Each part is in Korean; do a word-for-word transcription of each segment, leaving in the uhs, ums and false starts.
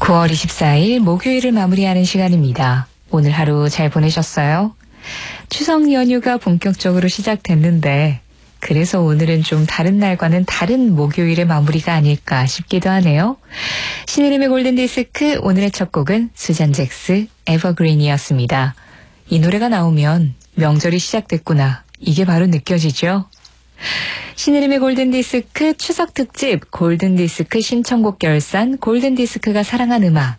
구월 이십사일 목요일을 마무리하는 시간입니다. 오늘 하루 잘 보내셨어요? 추석 연휴가 본격적으로 시작됐는데 그래서 오늘은 좀 다른 날과는 다른 목요일의 마무리가 아닐까 싶기도 하네요. 신혜림의 골든디스크 오늘의 첫 곡은 수잔 잭스 에버그린이었습니다. 이 노래가 나오면 명절이 시작됐구나. 이게 바로 느껴지죠? 신혜림의 골든디스크 추석특집 골든디스크 신청곡 결산 골든디스크가 사랑한 음악.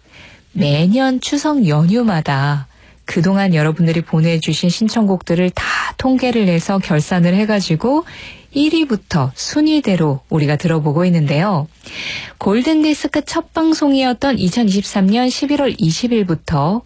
매년 추석 연휴마다 그동안 여러분들이 보내주신 신청곡들을 다 통계를 내서 결산을 해가지고 일 위부터 순위대로 우리가 들어보고 있는데요. 골든디스크 첫 방송이었던 이천이십삼년 십일월 이십일부터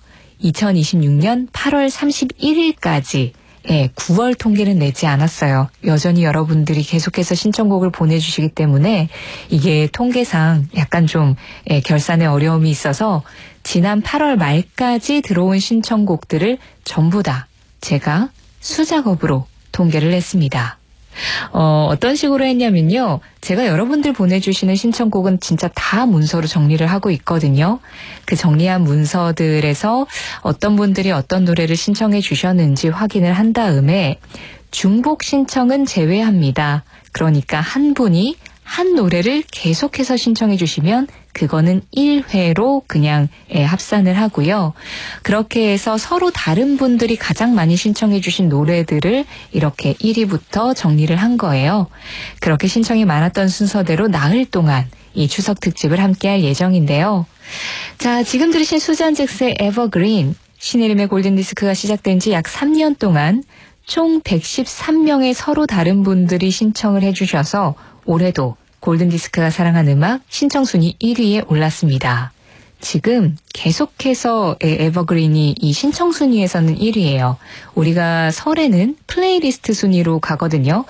이천이십육년 팔월 삼십일일까지 예, 구월 통계는 내지 않았어요. 여전히 여러분들이 계속해서 신청곡을 보내주시기 때문에 이게 통계상 약간 좀 예, 결산에 어려움이 있어서 지난 팔월 말까지 들어온 신청곡들을 전부 다 제가 수작업으로 통계를 냈습니다. 어, 어떤 식으로 했냐면요. 제가 여러분들 보내주시는 신청곡은 진짜 다 문서로 정리를 하고 있거든요. 그 정리한 문서들에서 어떤 분들이 어떤 노래를 신청해 주셨는지 확인을 한 다음에 중복 신청은 제외합니다. 그러니까 한 분이 한 노래를 계속해서 신청해 주시면 그거는 일 회로 그냥 예, 합산을 하고요. 그렇게 해서 서로 다른 분들이 가장 많이 신청해 주신 노래들을 이렇게 일 위부터 정리를 한 거예요. 그렇게 신청이 많았던 순서대로 나흘 동안 이 추석 특집을 함께할 예정인데요. 자, 지금 들으신 수잔 잭스의 에버그린, 신혜림의 골든디스크가 시작된 지 약 삼 년 동안 총 백십삼 명의 서로 다른 분들이 신청을 해주셔서 올해도 골든디스크가 사랑한 음악 신청순위 일 위에 올랐습니다. 지금 계속해서 에버그린이 이 신청순위에서는 일 위예요. 우리가 설에는 플레이리스트 순위로 가거든요.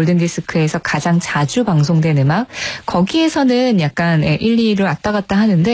골든디스크에서 가장 자주 방송된 음악. 거기에서는 약간 일, 이 위를 왔다 갔다 하는데